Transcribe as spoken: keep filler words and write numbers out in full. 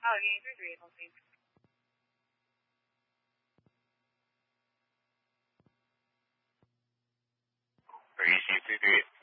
Oh, getting three three, please. R E C three three.